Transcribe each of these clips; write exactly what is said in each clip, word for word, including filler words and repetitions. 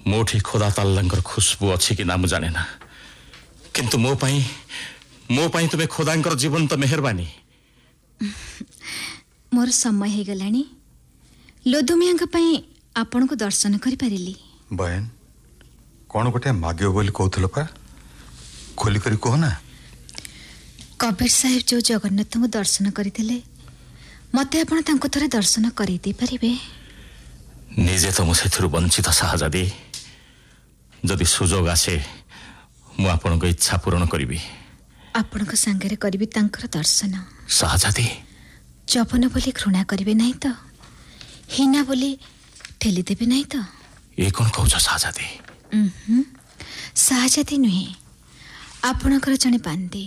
मोठी खोदा ताल्लांकर खुशबू अच्छी कि ना मु जाने ना किंतु मो पाई मो पाई तुम्हें खोदांकर जीवन तो मेहरबानी मोर समय हे गलानी लोधुमिया पई आपण को दर्शन करि परिली। बहन कौन गोटे मागियो बोली कहथलो पा खोली करी कहो ना। कबीर साहेब जो जगन्नाथ को दर्शन करथिले मते आपण तांको थरे दर्शन करि दे परिबे। निजे तो मुझे वंचित शाहजादी जदि सुजोग आसे मु आपन को इच्छा पूर्ण करी आपण को संगे करी तांकर दर्शन। शाहजादी जपन बोली घृणा करिवे नहीं तो हीना बोली ठेली देबे नहीं तो ये कौन कहू शाहजादी? शाहजादी नुहे आपणकर जने पांदी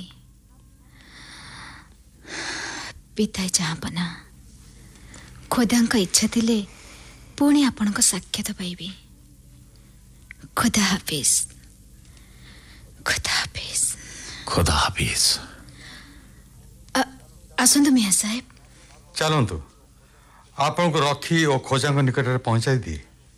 पिता जहाँपना खुदा इच्छा थिले पुणी आपण साक्षात पाइबे। खुदा हाफिज खुदा हाफिज खुदा हाफिज। आसंतु मिया साहेब चलतु आपन को रखी और खोजा निकट पहुंचाई दी।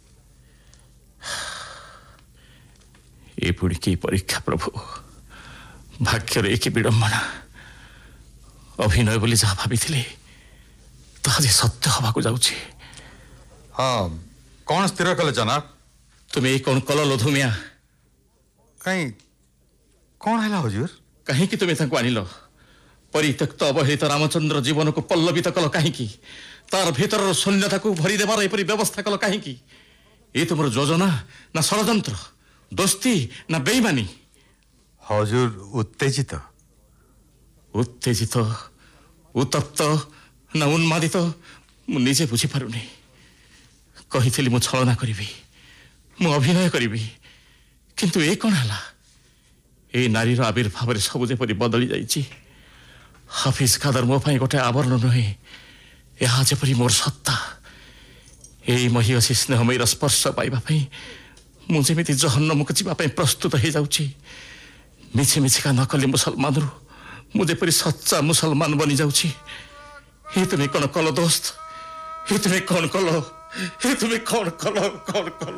ये पुणी की परीक्षा प्रभु भाग्यर एक विडंबना अभिनय बोली जहाँ भाभी ताजे सत्य हवा को जाऊँगी। हाँ कौन स्थिर कले जनाब? तुम्हें कौन कल लोधुमिया कहीं कौन है हुजूर? कहीं तुम्हें आनिल परित्यक्त अवहेलित रामचंद्र जीवन को पल्लवित कल कहीं तार भीतर शून्यता को भरी देवार एपरी व्यवस्था कल कहीं? ये तुम योजना ना षड्यंत्र दोस्ती ना बेईमानी? हुजूर उत्तेजित उत्तेजित उत्तप्त ना उन्मादित मु निजे बुझी पारुनी। कही मु छलना करी मु अभिनय करी किंतु ए कौन है? ए नारीर आविर्भाव सब जेपरी बदली जाइए। हाफिज खादर मो पाई गोटे आवरण नुहे यहाँ जेपरी मोर सत्ता। यही महिषी स्नेहमयीर स्पर्श पाइबा मुझे जहन्नम को जावाई प्रस्तुत हो जाऊँगी। मिछे मिछिका नकली मुसलमान रु मुझे परी सच्चा मुसलमान बनी जाऊँगी। ये तुम्हें कौन कल दोस्त? ये तुम्हें कौन कल? ये तुम्हें कौन कल? कौन कल?